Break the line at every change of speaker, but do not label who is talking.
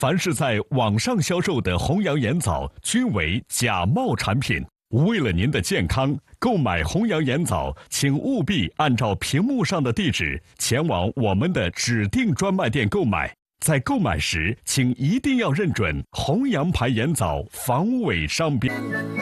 凡是在网上销售的弘扬盐枣均为假冒产品。为了您的健康，购买弘扬盐枣，请务必按照屏幕上的地址前往我们的指定专卖店购买。在购买时，请一定要认准弘扬牌盐枣防伪商标。